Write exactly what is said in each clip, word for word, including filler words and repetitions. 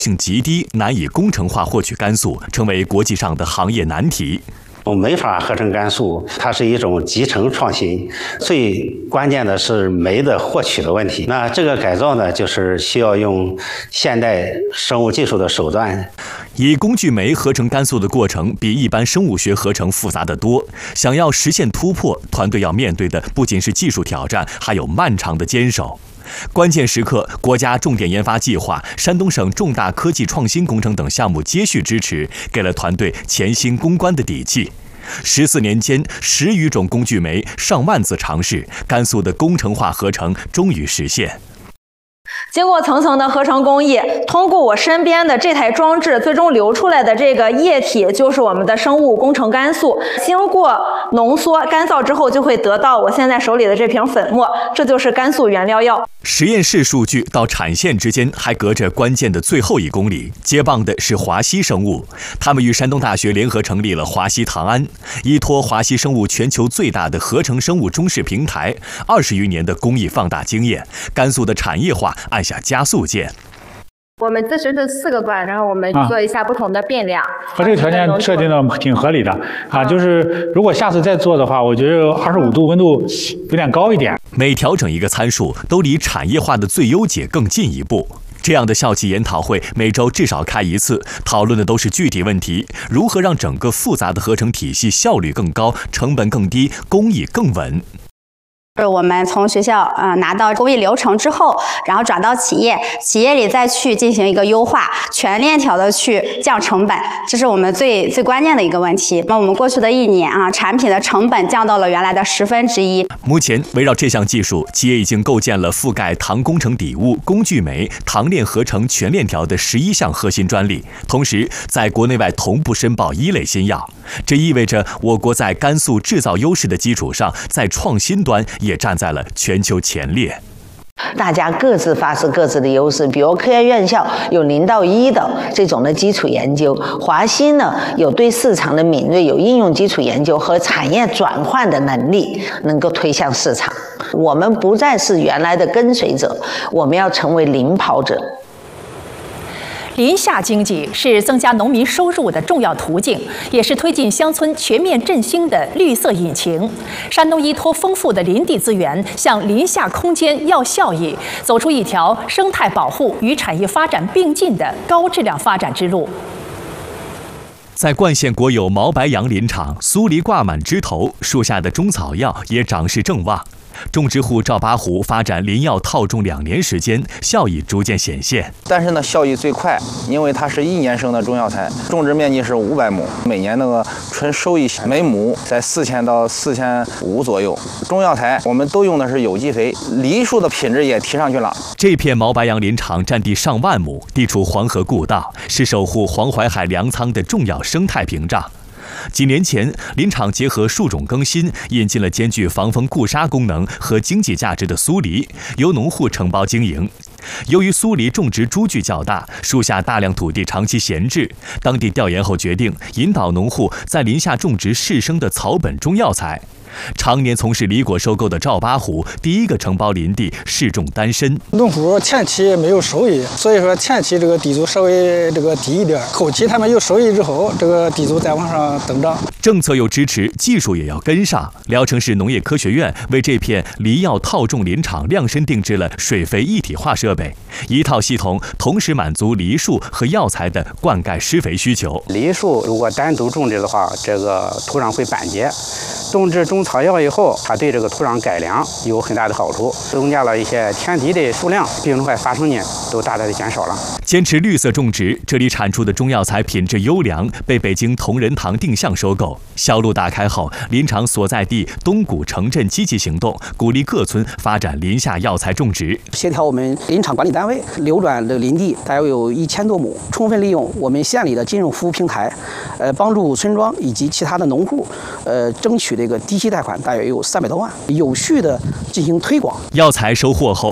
性极低，难以工程化获取甘肃，成为国际上的行业难题。 没法合成甘肃，它是一种集成创新，最关键的是煤的获取的问题。那这个改造呢，就是需要用现代生物技术的手段。 以工具煤合成甘肃的过程比一般生物学合成复杂得多，想要实现突破，团队要面对的不仅是技术挑战，还有漫长的坚守。关键时刻，国家重点研发计划、山东省重大科技创新工程等项目接续支持，给了团队潜心攻关的底气。十四年间，十余种工具煤，上万次尝试，甘肃的工程化合成终于实现。 经过层层的合成工艺，通过我身边的这台装置，最终流出来的这个液体就是我们的生物工程甘肃。经过浓缩干燥之后，就会得到我现在手里的这瓶粉末，这就是甘肃原料药。 实验室数据到产线之间还隔着关键的最后一公里，接棒的是华西生物，他们与山东大学联合成立了华西唐安，依托华西生物全球最大的合成生物中试平台，二十余年的工艺放大经验，甘肃的产业化按下加速键。 我们咨询是四个段，然后我们做一下不同的变量。 和这个条件设定的挺合理的啊，就是如果下次再做的话，我觉得二十五度温度有点高一点。 每调整一个参数，都离产业化的最优解更进一步。这样的校企研讨会每周至少开一次，讨论的都是具体问题，如何让整个复杂的合成体系效率更高、成本更低、工艺更稳。 是我们从学校呃拿到工艺流程之后，然后转到企业，企业里再去进行一个优化，全链条的去降成本，这是我们最最关键的一个问题。那我们过去的一年啊，产品的成本降到了原来的十分之一。 目前围绕这项技术，企业已经构建了覆盖糖工程底物、工具煤、糖链合成全链条的十一项核心专利，同时在国内外同步申报一类新药。这意味着我国在甘肃制造优势的基础上，在创新端也站在了全球前列。 大家各自发挥各自的优势，比如科学院校有零到一的这种的基础研究，华西呢有对市场的敏锐，有应用基础研究和产业转换的能力，能够推向市场。我们不再是原来的跟随者，我们要成为领跑者。 林下经济是增加农民收入的重要途径，也是推进乡村全面振兴的绿色引擎。山东依托丰富的林地资源，向林下空间要效益，走出一条生态保护与产业发展并进的高质量发展之路。 在冠县国有毛白杨林场，苏梨挂满枝头，树下的中草药也长势正旺。种植户赵八虎发展林药套种两年时间，效益逐渐显现。 但是呢，效益最快，因为它是一年生的中药材，种植面积是五百亩，每年那个纯收益每亩在四千到四千五左右。中药材我们都用的是有机肥，梨树的品质也提上去了。 这片毛白杨林场占地上万亩，地处黄河故道，是守护黄淮海粮仓的重要生态屏障。几年前，林场结合树种更新，引进了兼具防风固沙功能和经济价值的苏梨，由农户承包经营。由于苏梨种植株距较大，树下大量土地长期闲置，当地调研后决定引导农户在林下种植适生的草本中药材。常年从事梨果收购的赵八虎，第一个承包林地试种丹参。 农户前期没有收益，所以说前期这个地租稍微这个低一点，后期他们有收益之后，这个地租再往上增长。 政策又支持，技术也要跟上。聊城市农业科学院为这片梨药套种林场量身定制了水肥一体化设备，一套系统同时满足梨树和药材的灌溉施肥需求。 梨树如果单独种植的话，这个土壤会板结。种植中草药以后，它对这个土壤改良有很大的好处，增加了一些天敌的数量，病虫害发生呢都大大的减少了。 坚持绿色种植，这里产出的中药材品质优良，被北京同仁堂定向收购。销路打开后，林场所在地东谷城镇积极行动，鼓励各村发展林下药材种植， 协调我们林场管理单位流转的林地大约有一千多亩，充分利用我们县里的金融服务平台，呃，帮助村庄以及其他的农户，呃，争取这个低息贷款大约有三百多万，有序的进行推广。 药材收获后，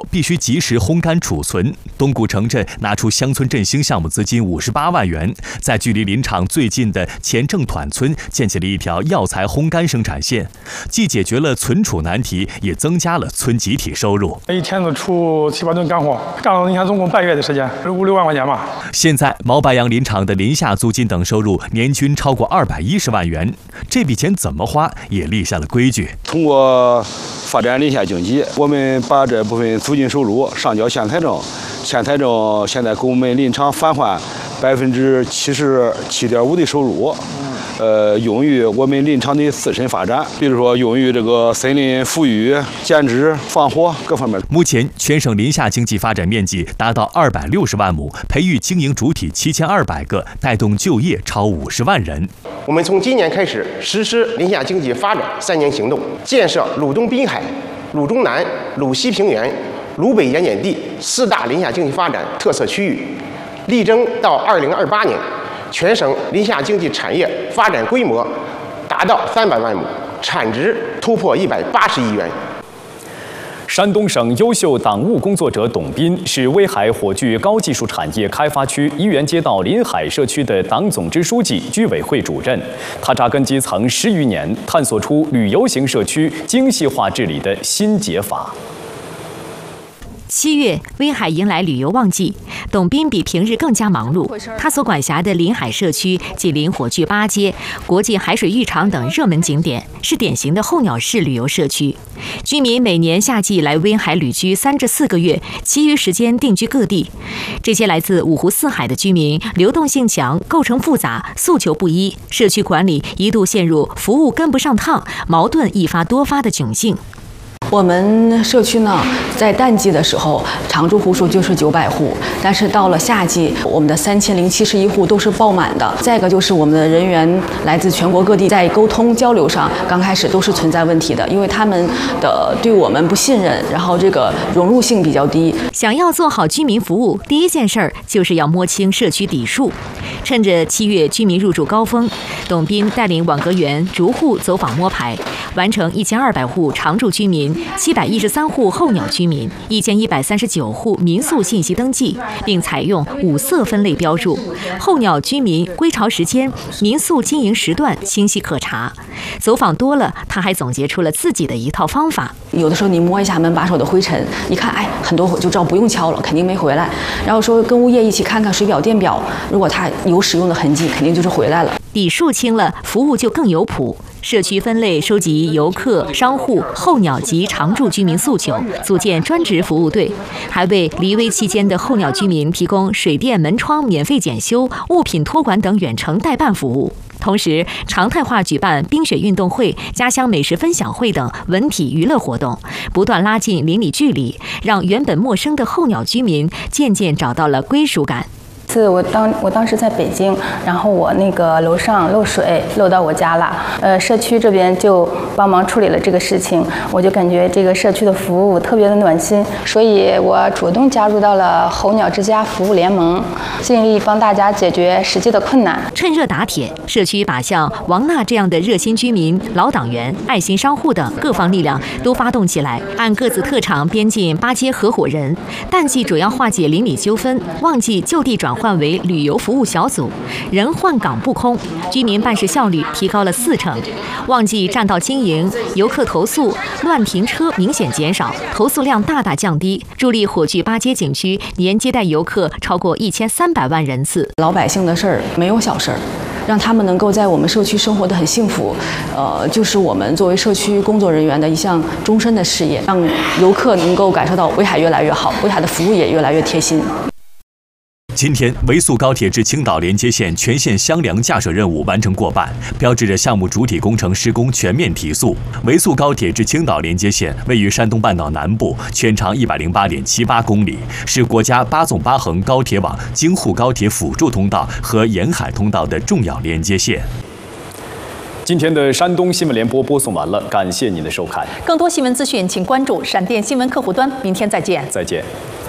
必须及时烘干储存。东古城镇拿出乡村振兴项目资金五十八万元，在距离林场最近的前正团村建起了一条药材烘干生产线，既解决了存储难题，也增加了村集体收入。 一天能出七八吨干活，干了你看总共半月的时间，五六万块钱吧。 现在毛白杨林场的林下租金等收入年均超过二百一十万元，这笔钱怎么花也立下了规矩。 通过发展林下经济，我们把这部分租金收入上交县财政，县财政现在给我们林场返还百分之七十七点五的收入。呃，用于我们林场的自身发展，比如说用于这个森林复育、减脂、防火各方面。 目前，全省林下经济发展面积达到二百六十万亩，培育经营主体七千二百个，带动就业超五十万人。 我们从今年开始实施林下经济发展三年行动，建设鲁东滨海、鲁中南、鲁西平原、鲁北盐碱地四大林下经济发展特色区域，力争到二零二八年。全省林下经济产业发展规模达到三百万亩，产值突破一百八十亿元。 山东省优秀党务工作者董斌是威海火炬高技术产业开发区一园街道临海社区的党总支书记、居委会主任。他扎根基层十余年，探索出旅游型社区精细化治理的新解法。 七月，威海迎来旅游旺季，董斌比平日更加忙碌。他所管辖的临海社区紧邻火炬八街、国际海水浴场等热门景点，是典型的候鸟式旅游社区。居民每年夏季来威海旅居三至四个月，其余时间定居各地。这些来自五湖四海的居民，流动性强，构成复杂，诉求不一，社区管理一度陷入服务跟不上趟、矛盾一发多发的窘境。 我们社区呢，在淡季的时候，常住户数就是九百户，但是到了夏季，我们的三千零七十一户都是爆满的。再一个就是我们的人员来自全国各地，在沟通交流上，刚开始都是存在问题的，因为他们的对我们不信任，然后这个融入性比较低。 想要做好居民服务，第一件事儿就是要摸清社区底数。趁着七月居民入住高峰，董斌带领网格员逐户走访摸排，完成一千二百户常住居民、七百一十三户候鸟居民、一千一百三十九户民宿信息登记，并采用五色分类标注，候鸟居民归巢时间、民宿经营时段清晰可查。走访多了，他还总结出了自己的一套方法。 有的时候你摸一下门把手的灰尘，一看，哎，很多就知道不用敲了，肯定没回来。然后说跟物业一起看看水表、电表，如果它有使用的痕迹，肯定就是回来了。 底数清了，服务就更有谱。社区分类收集游客、商户、候鸟及常住居民诉求，组建专职服务队，还为离危期间的候鸟居民提供水电门窗免费检修、物品托管等远程代办服务。同时，常态化举办冰雪运动会、家乡美食分享会等文体娱乐活动，不断拉近邻里距离，让原本陌生的候鸟居民渐渐找到了归属感。 次我当我当时在北京，然后我那个楼上漏水漏到我家了，呃，社区这边就帮忙处理了这个事情，我就感觉这个社区的服务特别的暖心，所以我主动加入到了候鸟之家服务联盟，尽力帮大家解决实际的困难。 趁热打铁，社区把像王娜这样的热心居民、老党员、爱心商户等各方力量都发动起来，按各自特长编进八街合伙人，淡季主要化解邻里纠纷，旺季就地转换为旅游服务小组，人换岗不空，居民办事效率提高了四成。旺季占道经营，游客投诉乱停车明显减少，投诉量大大降低，助力火炬八街景区年接待游客超过一千三百万人次。 老百姓的事儿没有小事儿，让他们能够在我们社区生活得很幸福，呃，就是我们作为社区工作人员的一项终身的事业，让游客能够感受到威海越来越好，威海的服务也越来越贴心。 今天，维速高铁至青岛连接线全线箱梁架设任务完成过半，标志着项目主体工程施工全面提速。维速高铁至青岛连接线位于山东半岛南部，全长一百零八点七八公里，是国家八纵八横高铁网京沪高铁辅助通道和沿海通道的重要连接线。 今天的山东新闻联播播送完了，感谢您的收看。 更多新闻资讯，请关注闪电新闻客户端。明天再见。 再见。